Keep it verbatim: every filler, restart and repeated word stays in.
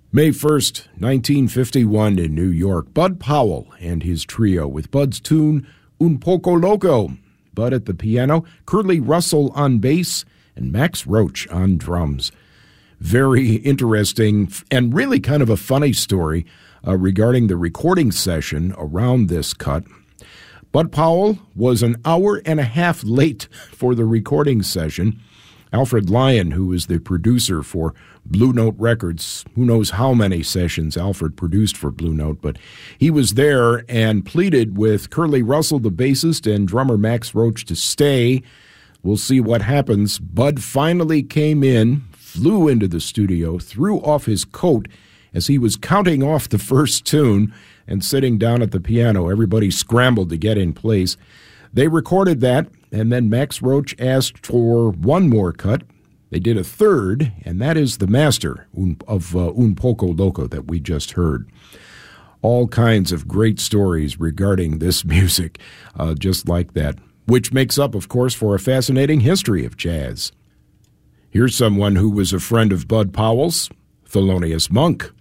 May first, nineteen fifty-one in New York, Bud Powell and his trio with Bud's tune, Un Poco Loco. Bud at the piano, Curly Russell on bass, and Max Roach on drums. Very interesting and really kind of a funny story uh, regarding the recording session around this cut. Bud Powell was an hour and a half late for the recording session. Alfred Lyon, who is the producer for Blue Note Records, who knows how many sessions Alfred produced for Blue Note, but he was there and pleaded with Curly Russell, the bassist, and drummer Max Roach to stay. We'll see what happens. Bud finally came in, flew into the studio, threw off his coat as he was counting off the first tune and sitting down at the piano. Everybody scrambled to get in place. They recorded that, and then Max Roach asked for one more cut. They did a third, and that is the master of uh, Un Poco Loco that we just heard. All kinds of great stories regarding this music, uh, just like that, which makes up, of course, for a fascinating history of jazz. Here's someone who was a friend of Bud Powell's, Thelonious Monk.